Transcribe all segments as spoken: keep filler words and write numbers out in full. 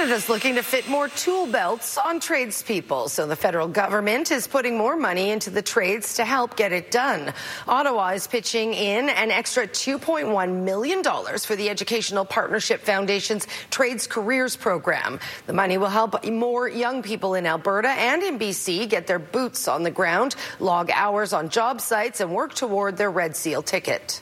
Canada's looking to fit more tool belts on tradespeople, so the federal government is putting more money into the trades to help get it done. Ottawa is pitching in an extra two point one million dollars for the Educational Partnership Foundation's Trades Careers program. The money will help more young people in Alberta and in B C get their boots on the ground, log hours on job sites, and work toward their Red Seal ticket.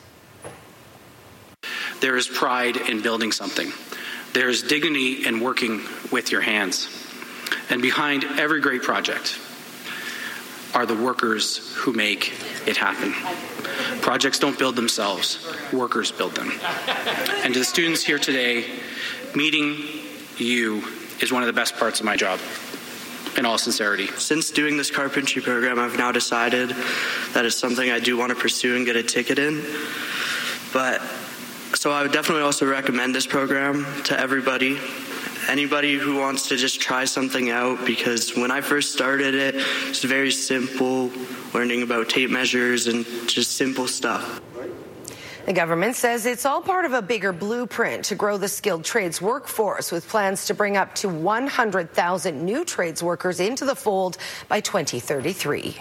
There is pride in building something. There is dignity in working with your hands. And behind every great project are the workers who make it happen. Projects don't build themselves, workers build them. And to the students here today, meeting you is one of the best parts of my job, in all sincerity. Since doing this carpentry program, I've now decided that it's something I do want to pursue and get a ticket in. But So I would definitely also recommend this program to everybody, anybody who wants to just try something out, because when I first started it, it's very simple, learning about tape measures and just simple stuff. The government says it's all part of a bigger blueprint to grow the skilled trades workforce, with plans to bring up to one hundred thousand new trades workers into the fold by twenty thirty-three.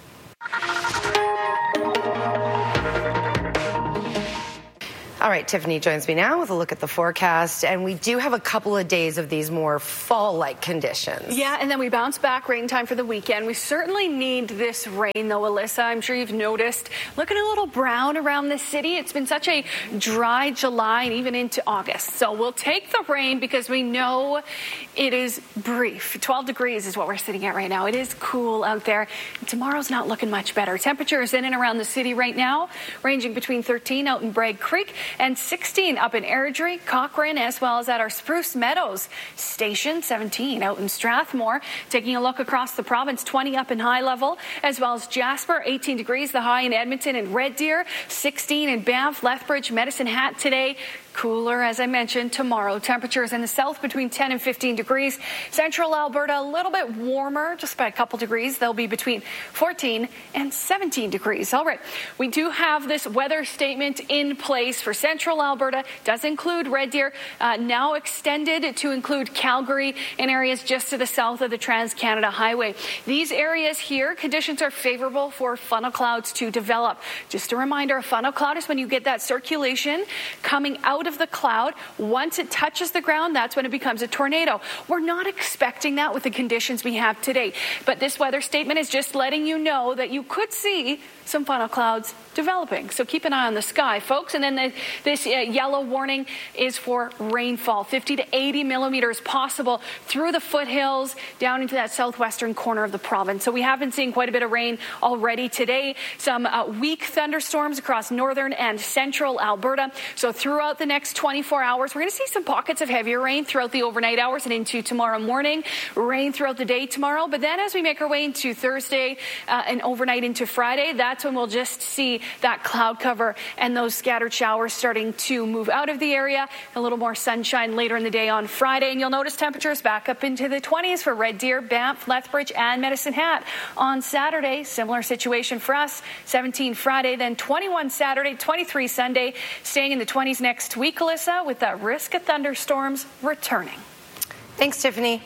All right, Tiffany joins me now with a look at the forecast, and we do have a couple of days of these more fall-like conditions. Yeah, and then we bounce back rain time for the weekend. We certainly need this rain, though, Alyssa. I'm sure you've noticed. Looking a little brown around the city. It's been such a dry July and even into August. So we'll take the rain because we know it is brief. twelve degrees is what we're sitting at right now. It is cool out there. And tomorrow's not looking much better. Temperatures in and around the city right now ranging between thirteen out in Bragg Creek and sixteen up in Airdrie, Cochrane, as well as at our Spruce Meadows station, seventeen out in Strathmore. Taking a look across the province, twenty up in High Level, as well as Jasper, eighteen degrees, the high in Edmonton and Red Deer, sixteen in Banff, Lethbridge, Medicine Hat today. Cooler, as I mentioned, tomorrow. Temperatures in the south between ten and fifteen degrees. Central Alberta, a little bit warmer, just by a couple degrees. They'll be between fourteen and seventeen degrees. All right, we do have this weather statement in place for Central Alberta. Does include Red Deer, uh, now extended to include Calgary and areas just to the south of the Trans-Canada Highway. These areas here, conditions are favorable for funnel clouds to develop. Just a reminder, a funnel cloud is when you get that circulation coming out of the cloud. Once it touches the ground, that's when it becomes a tornado. We're not expecting that with the conditions we have today, but this weather statement is just letting you know that you could see some funnel clouds developing. So keep an eye on the sky, folks. And then the, this uh, yellow warning is for rainfall, fifty to eighty millimeters possible through the foothills down into that southwestern corner of the province. So we have been seeing quite a bit of rain already today. Some uh, weak thunderstorms across northern and central Alberta. So throughout the next twenty-four hours, we're going to see some pockets of heavier rain throughout the overnight hours and into tomorrow morning. Rain throughout the day tomorrow. But then as we make our way into Thursday uh, and overnight into Friday, that's when we'll just see that cloud cover and those scattered showers starting to move out of the area. A little more sunshine later in the day on Friday. And you'll notice temperatures back up into the twenties for Red Deer, Banff, Lethbridge, and Medicine Hat. On Saturday, similar situation for us. seventeen Friday, then twenty-one Saturday, twenty-three Sunday. Staying in the twenties next week, Alyssa, with that risk of thunderstorms returning. Thanks, Tiffany.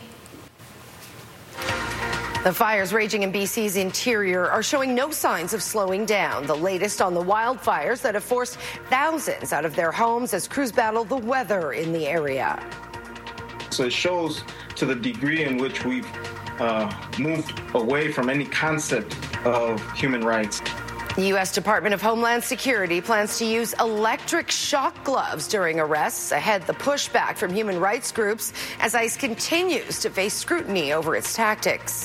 The fires raging in B C's interior are showing no signs of slowing down. The latest on the wildfires that have forced thousands out of their homes as crews battle the weather in the area. So it shows to the degree in which we've uh, moved away from any concept of human rights. The U S Department of Homeland Security plans to use electric shock gloves during arrests, ahead the pushback from human rights groups as ICE continues to face scrutiny over its tactics.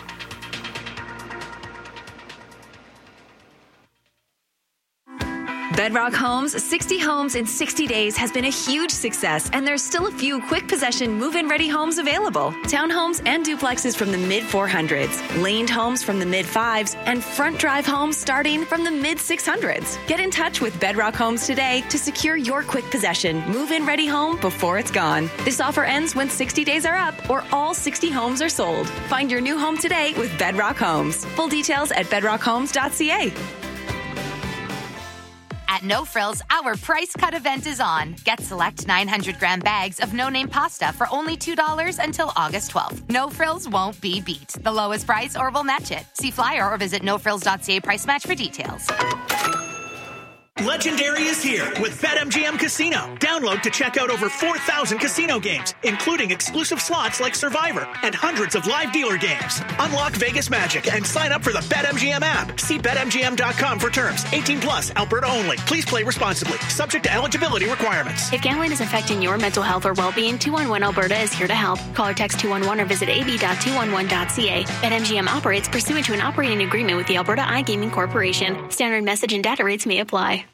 Bedrock Homes, sixty homes in sixty days has been a huge success, and there's still a few quick possession move-in ready homes available. Townhomes and duplexes from the mid four hundreds, laned homes from the mid fives, and front drive homes starting from the mid six hundreds. Get in touch with Bedrock Homes today to secure your quick possession move-in ready home before it's gone. This offer ends when sixty days are up or all sixty homes are sold. Find your new home today with Bedrock Homes. Full details at bedrock homes dot c a. At No Frills, our price cut event is on. Get select nine hundred gram bags of no-name pasta for only two dollars until August twelfth. No Frills won't be beat. The lowest price or we'll match it. See flyer or visit no frills dot c a price match for details. Legendary is here with BetMGM Casino. Download to check out over four thousand casino games, including exclusive slots like Survivor and hundreds of live dealer games. Unlock Vegas magic and sign up for the BetMGM app. See bet M G M dot com for terms. eighteen plus, Alberta only. Please play responsibly. Subject to eligibility requirements. If gambling is affecting your mental health or well-being, two one one Alberta is here to help. Call or text two one one or visit a b dot two one one dot c a. BetMGM operates pursuant to an operating agreement with the Alberta iGaming Corporation. Standard message and data rates may apply.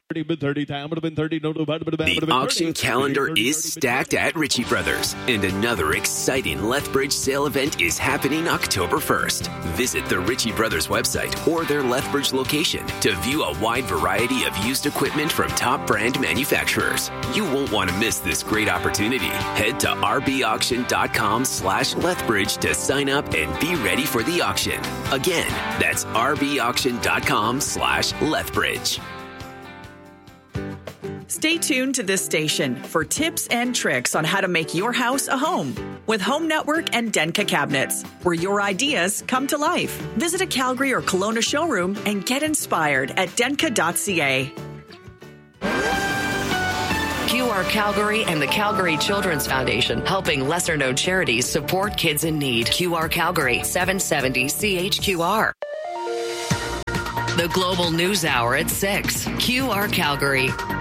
The auction calendar is stacked at Ritchie Brothers, and another exciting Lethbridge sale event is happening October first. Visit the Ritchie Brothers website or their Lethbridge location to view a wide variety of used equipment from top brand manufacturers. You won't want to miss this great opportunity. Head to r b auction dot com slash Lethbridge to sign up and be ready for the auction. Again, that's r b auction dot com slash Lethbridge. Stay tuned to this station for tips and tricks on how to make your house a home with Home Network and Denka Cabinets, where your ideas come to life. Visit a Calgary or Kelowna showroom and get inspired at denka dot c a. Q R Calgary and the Calgary Children's Foundation, helping lesser-known charities support kids in need. Q R Calgary, seven seventy C H Q R. The Global News Hour at six. Q R Calgary.